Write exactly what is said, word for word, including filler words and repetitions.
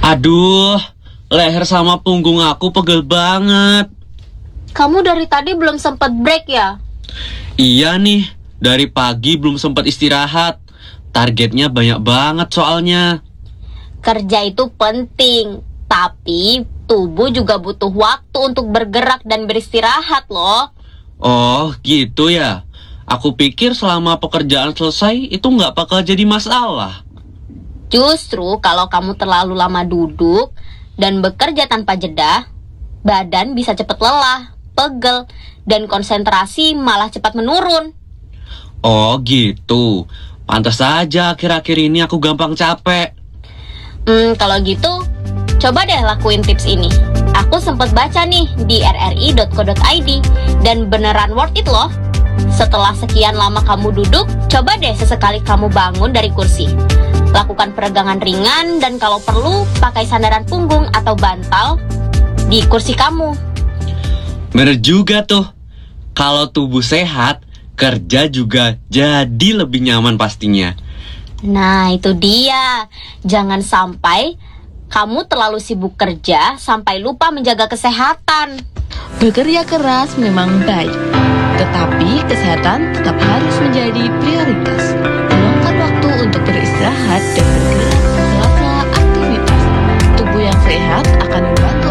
Aduh, leher sama punggung aku pegel banget. Kamu dari tadi belum sempat break ya? Iya nih, dari pagi belum sempat istirahat. Targetnya banyak banget soalnya. Kerja itu penting, tapi tubuh juga butuh waktu untuk bergerak dan beristirahat loh. Oh, gitu ya. Aku pikir selama pekerjaan selesai itu nggak bakal jadi masalah. Justru kalau kamu terlalu lama duduk dan bekerja tanpa jeda, badan bisa cepat lelah, pegel, dan konsentrasi malah cepat menurun. Oh, gitu. Pantas saja akhir-akhir ini aku gampang capek. Hmm, kalau gitu, coba deh lakuin tips ini. Aku sempat baca nih di r r i dot co dot i d dan beneran worth it loh. Setelah sekian lama kamu duduk, coba deh sesekali kamu bangun dari kursi. Lakukan peregangan ringan dan kalau perlu pakai sandaran punggung atau bantal di kursi kamu. Bener juga tuh. Kalau tubuh sehat, kerja juga jadi lebih nyaman pastinya. Nah, itu dia. Jangan sampai kamu terlalu sibuk kerja sampai lupa menjaga kesehatan. Bekerja keras memang baik, tetapi kesehatan tetap harus menjadi prioritas. Luangkan waktu untuk beristirahat dan bergerak di sela-sela aktivitas. Tubuh yang sehat akan membantu